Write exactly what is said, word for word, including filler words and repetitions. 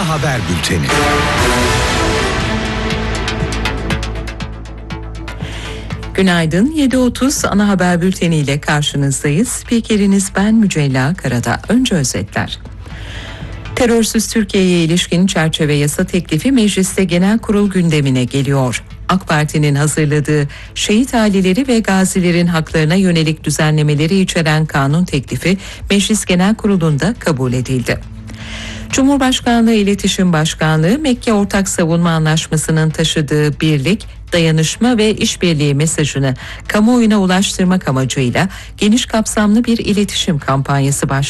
Ana Haber Bülteni. Günaydın. yedi otuz Ana Haber Bülteni ile karşınızdayız. Spikeriniz ben Mücella Karada. Önce özetler. Terörsüz Türkiye'ye ilişkin çerçeve yasa teklifi mecliste genel kurul gündemine geliyor. AK Parti'nin hazırladığı şehit aileleri ve gazilerin haklarına yönelik düzenlemeleri içeren kanun teklifi Meclis Genel Kurulu'nda kabul edildi. Cumhurbaşkanlığı İletişim Başkanlığı Mekke Ortak Savunma Anlaşması'nın taşıdığı birlik, dayanışma ve işbirliği mesajını kamuoyuna ulaştırmak amacıyla geniş kapsamlı bir iletişim kampanyası başlattı.